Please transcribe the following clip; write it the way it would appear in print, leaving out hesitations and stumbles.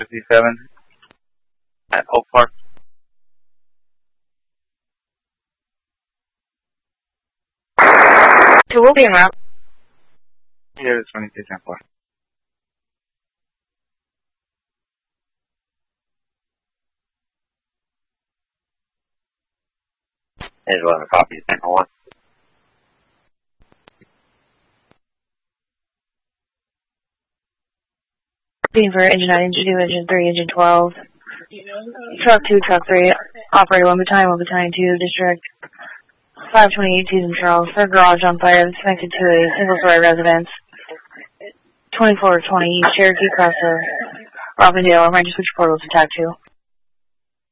57 at Oak Park. So we'll be en route. Here is 26-4. Here's one of the copies, Tango 1. Being for engine 9, engine 2, engine 3, engine 12. Truck 2, truck 3. Operator 1 battalion 2, district 528 Susan Charles. For garage on fire that's connected to a single-story residence. 2420 East Cherokee Crosser. Robindale, emergency switch portals attack 2.